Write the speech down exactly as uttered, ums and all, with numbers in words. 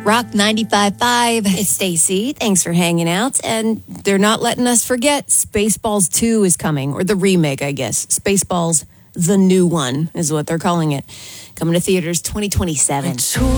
Rock ninety-five point five. It's Stacy. Thanks for hanging out. And they're not letting us forget Spaceballs two is coming, or the remake, I guess. Spaceballs, the new one, is what they're calling it. Coming to theaters twenty twenty-seven.